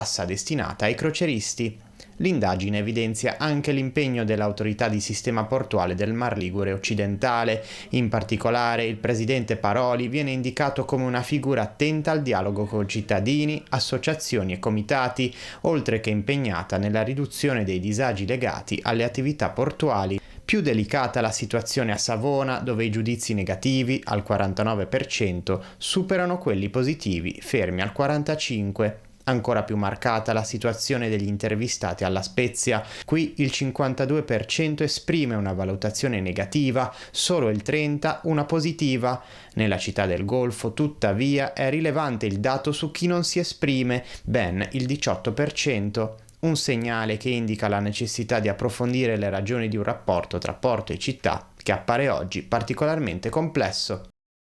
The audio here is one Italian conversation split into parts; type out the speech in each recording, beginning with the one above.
tassa destinata ai crocieristi. L'indagine evidenzia anche l'impegno dell'autorità di sistema portuale del Mar Ligure occidentale. In particolare, il presidente Paroli viene indicato come una figura attenta al dialogo con cittadini, associazioni e comitati, oltre che impegnata nella riduzione dei disagi legati alle attività portuali. Più delicata la situazione a Savona, dove i giudizi negativi, al 49%, superano quelli positivi, fermi al 45%. Ancora più marcata la situazione degli intervistati alla Spezia. Qui il 52% esprime una valutazione negativa, solo il 30% una positiva. Nella città del Golfo, tuttavia, è rilevante il dato su chi non si esprime, ben il 18%. Un segnale che indica la necessità di approfondire le ragioni di un rapporto tra porto e città che appare oggi particolarmente complesso.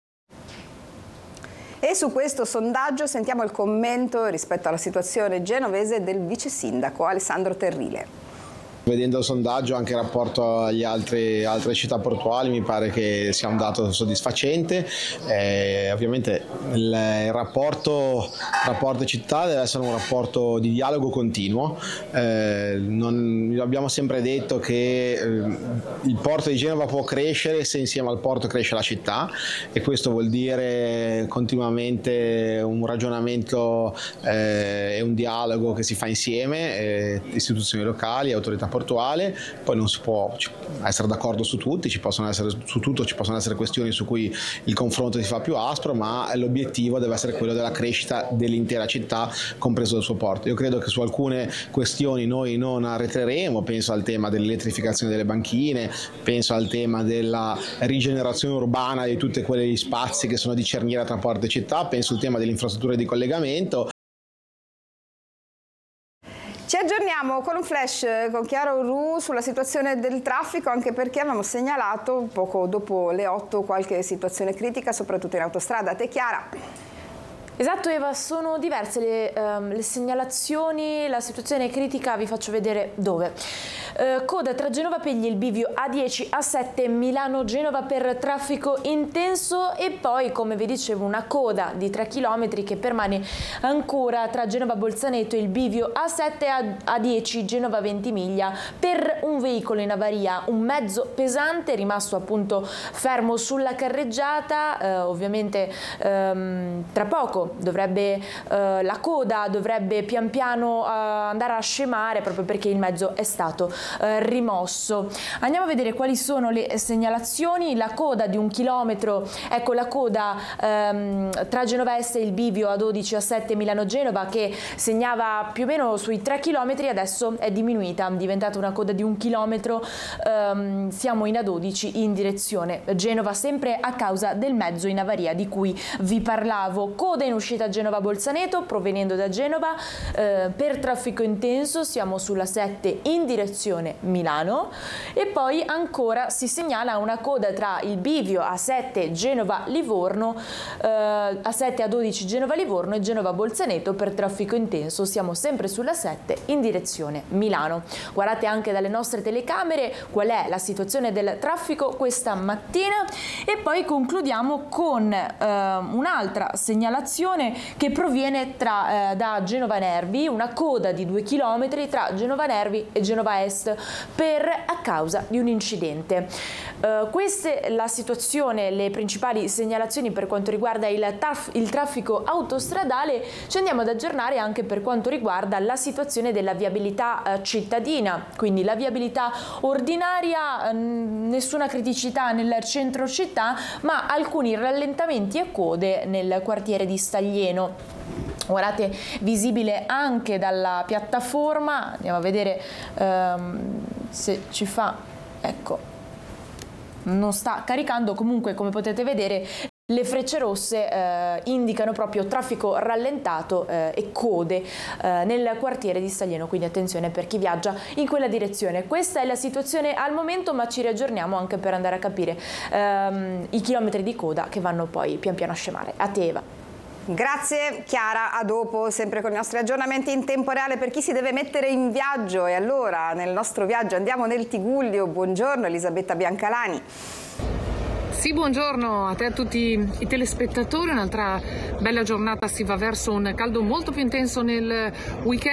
E su questo sondaggio sentiamo il commento rispetto alla situazione genovese del vice sindaco Alessandro Terrile. Vedendo il sondaggio anche in rapporto agli altre città portuali mi pare che sia un dato soddisfacente. Ovviamente il rapporto città deve essere un rapporto di dialogo continuo. Abbiamo sempre detto che il porto di Genova può crescere se insieme al porto cresce la città, e questo vuol dire continuamente un ragionamento e un dialogo che si fa insieme, istituzioni locali, autorità portuale. Poi non si può essere d'accordo su tutti, ci possono essere questioni su cui il confronto si fa più aspro, ma l'obiettivo deve essere quello della crescita dell'intera città, compreso il suo porto. Io credo che su alcune questioni noi non arretreremo, penso al tema dell'elettrificazione delle banchine, penso al tema della rigenerazione urbana di tutti quegli spazi che sono di cerniera tra porto e città, penso al tema delle infrastrutture di collegamento. Ci aggiorniamo con un flash con Chiara Urru sulla situazione del traffico, anche perché avevamo segnalato poco dopo le 8 qualche situazione critica, soprattutto in autostrada. A te Chiara. Esatto Eva, sono diverse le segnalazioni, la situazione critica vi faccio vedere dove. Coda tra Genova Pegli, il bivio A10, A7, Milano-Genova per traffico intenso, e poi, come vi dicevo, una coda di 3 km che permane ancora tra Genova Bolzaneto e il bivio A7 A10 Genova Ventimiglia per un veicolo in avaria, un mezzo pesante rimasto appunto fermo sulla carreggiata. Ovviamente tra poco dovrebbe la coda dovrebbe pian piano andare a scemare, proprio perché il mezzo è stato rimosso. Andiamo a vedere quali sono le segnalazioni. La coda di 1 chilometro, ecco la coda tra Genova Est e il bivio A12 A7 Milano-Genova, che segnava più o meno sui 3 km, adesso è diminuita, è diventata una coda di 1 chilometro. Siamo in A12 in direzione Genova, sempre a causa del mezzo in avaria di cui vi parlavo. Coda in uscita Genova-Bolzaneto provenendo da Genova per traffico intenso, siamo sulla 7 in direzione Milano, e poi ancora si segnala una coda tra il bivio A7 Genova-Livorno, A7 A12 Genova-Livorno e Genova-Bolzaneto per traffico intenso, siamo sempre sulla 7 in direzione Milano. Guardate anche dalle nostre telecamere qual è la situazione del traffico questa mattina, e poi concludiamo con un'altra segnalazione che proviene da Genova Nervi, una coda di 2 km tra Genova Nervi e Genova Est a causa di un incidente. Questa è la situazione, le principali segnalazioni per quanto riguarda il traffico autostradale. Ci andiamo ad aggiornare anche per quanto riguarda la situazione della viabilità cittadina, quindi la viabilità ordinaria, nessuna criticità nel centro città, ma alcuni rallentamenti e code nel quartiere di Staglieno. Guardate, visibile anche dalla piattaforma, andiamo a vedere se ci fa, ecco, non sta caricando, comunque come potete vedere le frecce rosse indicano proprio traffico rallentato e code nel quartiere di Staglieno, quindi attenzione per chi viaggia in quella direzione. Questa è la situazione al momento, ma ci riaggiorniamo anche per andare a capire i chilometri di coda che vanno poi pian piano a scemare. A te Eva. Grazie Chiara, a dopo, sempre con i nostri aggiornamenti in tempo reale per chi si deve mettere in viaggio. E allora nel nostro viaggio andiamo nel Tigullio. Buongiorno Elisabetta Biancalani. Sì, buongiorno a te e a tutti i telespettatori. Un'altra bella giornata, si va verso un caldo molto più intenso nel weekend.